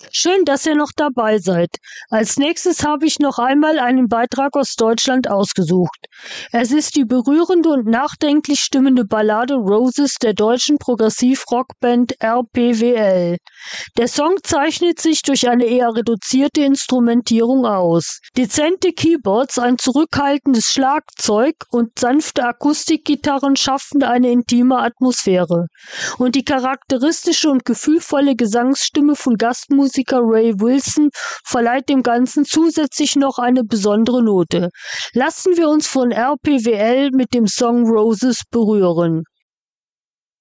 Schön, dass ihr noch dabei seid. Als nächstes habe ich noch einmal einen Beitrag aus Deutschland ausgesucht. Es ist die berührende und nachdenklich stimmende Ballade Roses der deutschen Progressiv-Rockband RPWL. Der Song zeichnet sich durch eine eher reduzierte Instrumentierung aus. Dezente Keyboards, ein zurückhaltendes Schlagzeug und sanfte Akustikgitarren schaffen eine intime Atmosphäre. Und die charakteristische und gefühlvolle Gesangsstimme von Gastmusiker Ray Wilson verleiht dem Ganzen zusätzlich noch eine besondere Note. Lassen wir uns von RPWL mit dem Song Roses berühren.